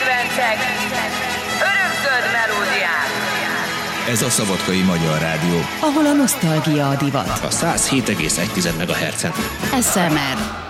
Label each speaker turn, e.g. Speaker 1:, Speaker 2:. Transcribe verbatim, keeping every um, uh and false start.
Speaker 1: kedvencek, örökzöld melódiák.
Speaker 2: Ez a Szabadkai Magyar Rádió,
Speaker 3: ahol a nosztalgia a divat.
Speaker 4: A száz hét egész egy megahertzen.
Speaker 3: es em er